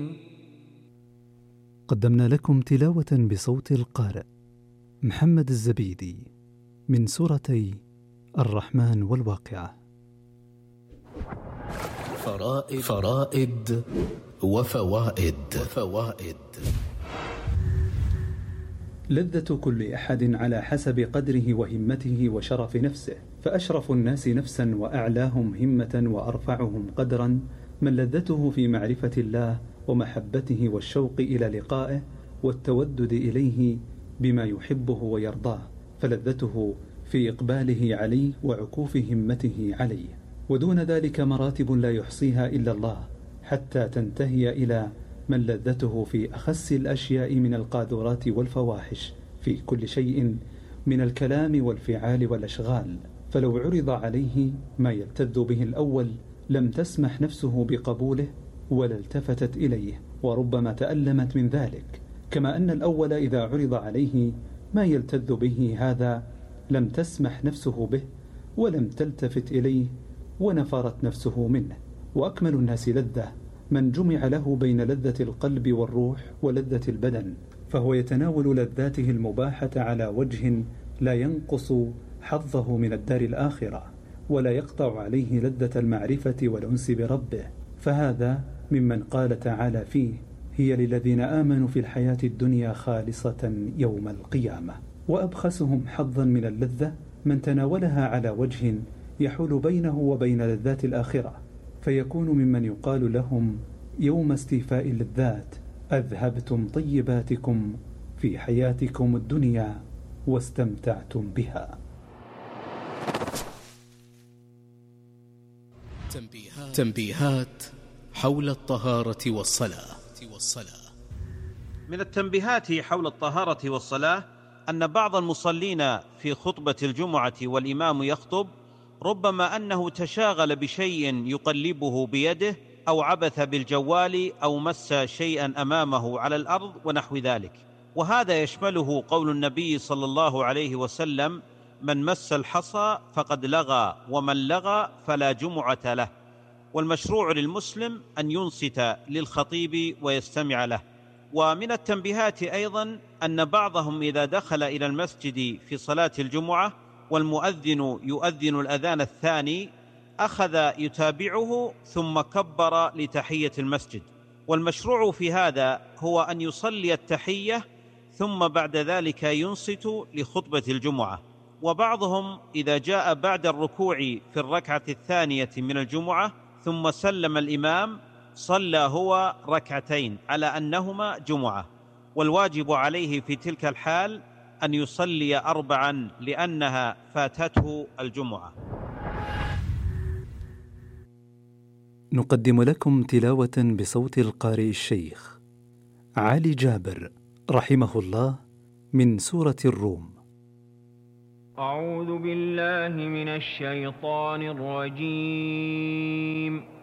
قدمنا لكم تلاوة بصوت القارئ محمد الزبيدي من سورتي الرحمن والواقعة. فرائد وفوائد. لذة كل أحد على حسب قدره وهمته وشرف نفسه، فأشرف الناس نفسا وأعلاهم همة وأرفعهم قدرا من لذته في معرفة الله ومحبته والشوق إلى لقائه والتودد إليه بما يحبه ويرضاه، فلذته في إقباله عليه وعكوف همته عليه. ودون ذلك مراتب لا يحصيها إلا الله، حتى تنتهي إلى من لذته في أخس الأشياء من القاذورات والفواحش في كل شيء من الكلام والفعال والأشغال. فلو عرض عليه ما يلتذ به الأول لم تسمح نفسه بقبوله ولا التفتت إليه، وربما تألمت من ذلك، كما أن الأول إذا عرض عليه ما يلتذ به هذا لم تسمح نفسه به ولم تلتفت إليه ونفرت نفسه منه. وأكمل الناس لذة من جمع له بين لذة القلب والروح ولذة البدن، فهو يتناول لذاته المباحة على وجه لا ينقص حظه من الدار الآخرة ولا يقطع عليه لذة المعرفة والأنس بربه. فهذا ممن قال تعالى فيه: هي للذين آمنوا في الحياة الدنيا خالصة يوم القيامة. وأبخسهم حظا من اللذة من تناولها على وجه يحول بينه وبين لذات الآخرة، فيكون ممن يقال لهم يوم استيفاء اللذات: أذهبتم طيباتكم في حياتكم الدنيا واستمتعتم بها. تنبيهات حول الطهارة والصلاة. من التنبيهات حول الطهارة والصلاة أن بعض المصلين في خطبة الجمعة والإمام يخطب ربما أنه تشاغل بشيء يقلبه بيده أو عبث بالجوال أو مس شيئا أمامه على الأرض ونحو ذلك، وهذا يشمله قول النبي صلى الله عليه وسلم: من مس الحصى فقد لغى ومن لغى فلا جمعة له. والمشروع للمسلم أن ينصت للخطيب ويستمع له. ومن التنبيهات أيضا أن بعضهم إذا دخل إلى المسجد في صلاة الجمعة والمؤذن يؤذن الأذان الثاني أخذ يتابعه ثم كبر لتحية المسجد، والمشروع في هذا هو أن يصلي التحية ثم بعد ذلك ينصت لخطبة الجمعة. وبعضهم إذا جاء بعد الركوع في الركعة الثانية من الجمعة ثم سلم الإمام صلى هو ركعتين على أنهما جمعة، والواجب عليه في تلك الحال أن يصلي 4 لأنها فاتته الجمعة. نقدم لكم تلاوة بصوت القارئ الشيخ علي جابر رحمه الله من سورة الروم. أعوذ بالله من الشيطان الرجيم.